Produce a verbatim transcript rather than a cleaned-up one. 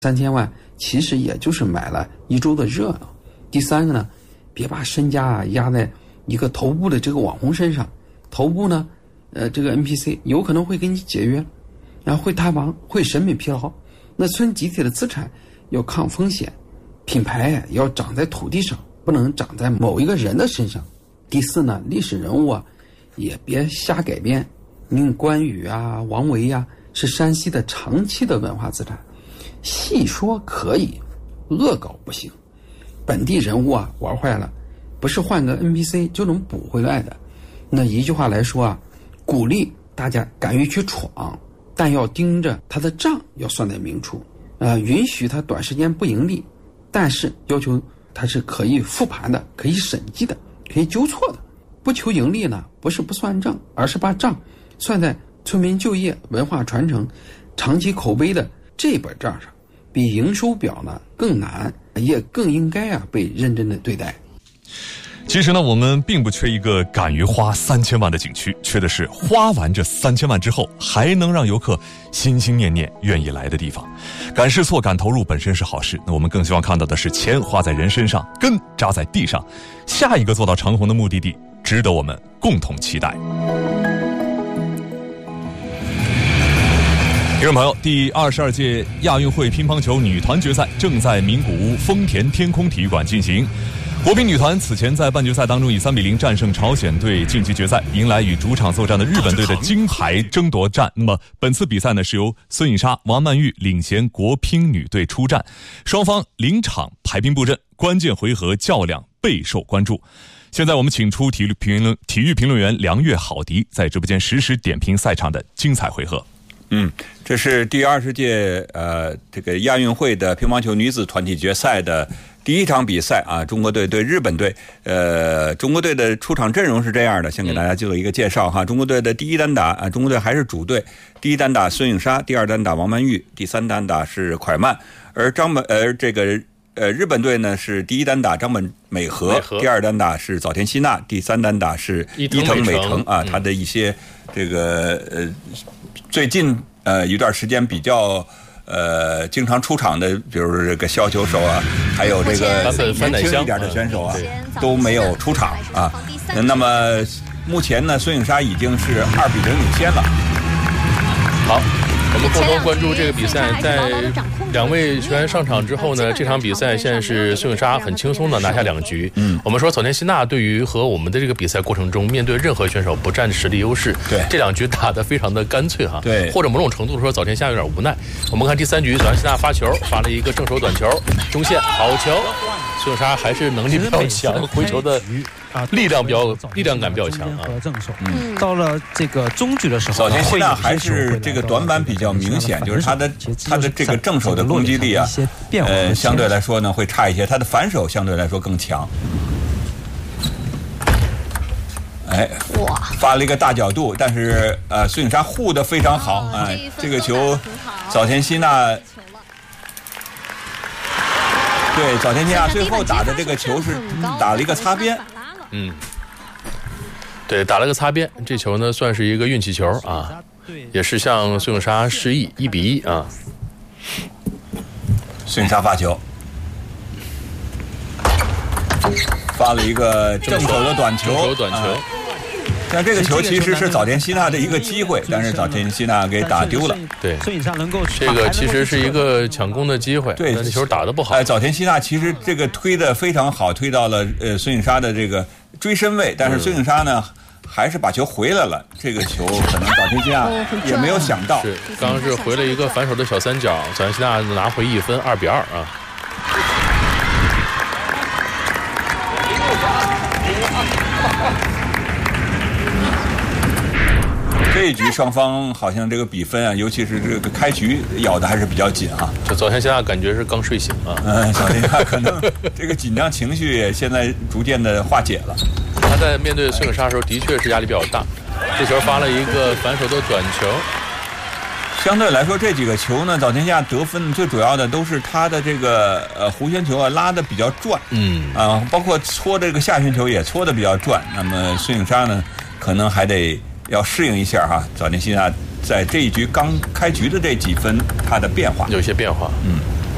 三千万其实也就是买了一周的热闹。第三个呢，别把身家啊压在一个头部的这个网红身上，头部呢，呃，这个 N P C 有可能会跟你解约，然后会塌房，会审美疲劳。那存集体的资产要抗风险，品牌要长在土地上，不能长在某一个人的身上。第四呢，历史人物啊，也别瞎改编。您关羽啊、王维呀、啊，是山西的长期的文化资产，细说可以，恶搞不行。本地人物啊玩坏了，不是换个 N P C 就能补回来的。那一句话来说啊，鼓励大家敢于去闯，但要盯着他的账要算得明处。呃，允许他短时间不盈利，但是要求他是可以复盘的，可以审计的，可以纠错的。不求盈利呢，不是不算账，而是把账算在村民就业、文化传承、长期口碑的这本账上，比营收表呢更难，也更应该啊被认真的对待。 其实呢，我们并不缺一个敢于花三千万的景区，缺的是花完这三千万之后，还能让游客心心念念愿意来的地方。敢试错、敢投入本身是好事，那我们更希望看到的是钱花在人身上，根扎在地上。下一个做到长虹的目的地，值得我们共同期待。听众朋友，第二十二届亚运会乒乓球女团决赛正在名古屋丰田天空体育馆进行。国乒女团此前在半决赛当中以三比零战胜朝鲜队晋级决赛，迎来与主场作战的日本队的金牌争夺战。那么本次比赛呢，是由孙颖莎、王曼玉领衔国乒女队出战，双方临场排兵布阵，关键回合较量备受关注。现在我们请出体育评论体育评论员梁月好迪，在直播间实时点评赛场的精彩回合。 嗯，这是第二十届呃这个亚运会的乒乓球女子团体决赛的第一场比赛啊，中国队对日本队。呃，中国队的出场阵容是这样的，先给大家做一个介绍哈。中国队的第一单打啊，中国队还是主队，第一单打孙颖莎，第二单打王曼玉，第三单打是蒯曼，而张本呃这个呃日本队呢是第一单打张本美和，第二单打是早田希娜，第三单打是伊藤美诚啊，他的一些这个呃。最近呃一段时间比较呃经常出场的，比如这个削球手啊，还有这个年轻一点的选手啊，都没有出场啊。那么目前呢，孙颖莎已经是二比零领先了。 好，我们共同关注这个比赛。在两位球员上场之后呢，这场比赛现在是孙颖莎很轻松的拿下两局。嗯，我们说早田希娜对于和我们的这个比赛过程中，面对任何选手不占实力优势，对这两局打得非常的干脆哈。对，或者某种程度说早田希娜有点无奈。我们看第三局，早田希娜发球，发了一个正手短球，中线好球。孙颖莎还是能力比较强，回球的力量比较力量感比较强啊。 正手，嗯，到了这个中局的时候， 早田希娜还是这个短板比较明显，就是他的他的这个正手的攻击力啊，呃，相对来说呢会差一些，他的反手相对来说更强。哎，哇，发了一个大角度，但是呃，孙颖莎护得非常好啊、呃，这个球，早田希娜。对，早田希娜最后打的这个球是打了一个擦边， 嗯，对，打了个擦边，这球呢算是一个运气球啊，也是向孙颖莎示意，一比一啊。 孙颖莎发球，发了一个正手的短球， 正手短球。啊但这个球其实是早田希娜的一个机会，但是早田希娜给打丢了。 对，这个其实是一个抢攻的机会，对，但这球打得不好。 哎，早田希娜其实这个推得非常好，推到了呃孙颖莎的这个追身位，但是孙颖莎呢还是把球回来了。这个球可能早田希娜也没有想到， 是刚刚是回了一个反手的小三角，早田希娜拿回一分，二比二啊。 这一局双方好像这个比分啊，尤其是这个开局咬的还是比较紧啊。 这早田希娜感觉是刚睡醒啊。 嗯，早田希娜可能这个紧张情绪现在逐渐的化解了。 他在面对孙颖莎的时候，的确是压力比较大。这球发了一个反手的短球。 相对来说，这几个球呢，早田希娜得分最主要的都是他的这个呃弧旋球啊拉的比较转，嗯啊、呃，包括搓这个下旋球也搓的比较转。那么孙颖莎呢，可能还得要适应一下哈，早田希娜在这一局刚开局的这几分，它的变化有些变化，嗯。